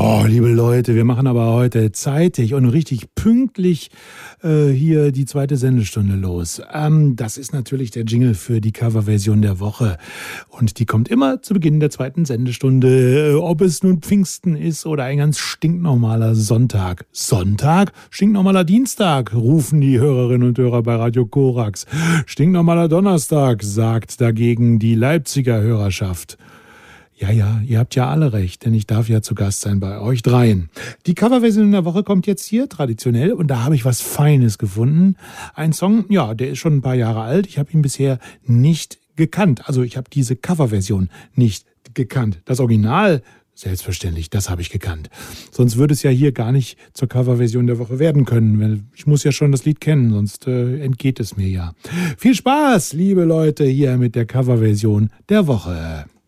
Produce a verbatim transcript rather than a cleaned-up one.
Oh, liebe Leute, wir machen aber heute zeitig und richtig pünktlich äh, hier die zweite Sendestunde los. Ähm, das ist natürlich der Jingle für die Coverversion der Woche. Und die kommt immer zu Beginn der zweiten Sendestunde. Äh, ob es nun Pfingsten ist oder ein ganz stinknormaler Sonntag. Sonntag? Stinknormaler Dienstag, rufen die Hörerinnen und Hörer bei Radio Korax. Stinknormaler Donnerstag, sagt dagegen die Leipziger Hörerschaft. Ja, ja, ihr habt ja alle recht, denn ich darf ja zu Gast sein bei euch dreien. Die Coverversion der Woche kommt jetzt hier, traditionell, und da habe ich was Feines gefunden. Ein Song, ja, der ist schon ein paar Jahre alt. Ich habe ihn bisher nicht gekannt. Also ich habe diese Coverversion nicht gekannt. Das Original, selbstverständlich, das habe ich gekannt. Sonst würde es ja hier gar nicht zur Coverversion der Woche werden können. Ich muss ja schon das Lied kennen, sonst äh, entgeht es mir ja. Viel Spaß, liebe Leute, hier mit der Coverversion der Woche.